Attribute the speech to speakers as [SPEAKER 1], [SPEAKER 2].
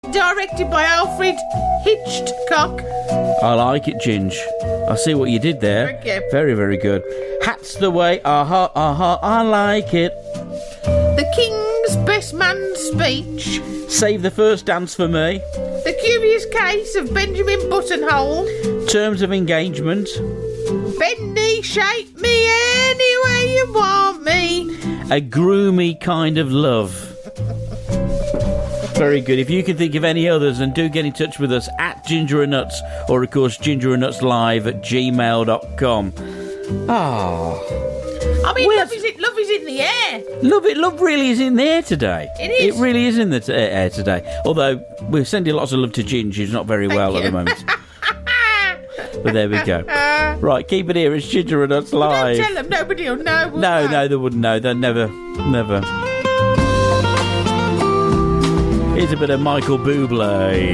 [SPEAKER 1] Directed by Alfred Hitchcock.
[SPEAKER 2] I like it, Ginge. I see what you did there.
[SPEAKER 1] Thank you.
[SPEAKER 2] Very, very good. Hat's the way, I like it.
[SPEAKER 1] The King's Best Man Speech.
[SPEAKER 2] Save the first dance for me.
[SPEAKER 1] The Curious Case of Benjamin Buttonhole.
[SPEAKER 2] Terms of engagement.
[SPEAKER 1] Bend knee, shape me any way you want me.
[SPEAKER 2] A groomy kind of love. Very good. If you can think of any others, then do get in touch with us at Ginger and Nuts, or of course gingerandnutslive@gmail.com.
[SPEAKER 1] I mean, love is in the air.
[SPEAKER 2] Love really is in the air today.
[SPEAKER 1] It is.
[SPEAKER 2] It really is in the air today. Although we're sending lots of love to Ginge, who's not very well at the moment. But there we go. Right, keep it here. It's Ginger and Nuts Live.
[SPEAKER 1] Don't tell them. Nobody will know.
[SPEAKER 2] No, they wouldn't know. They'd never. Here's a bit of Michael Bublé.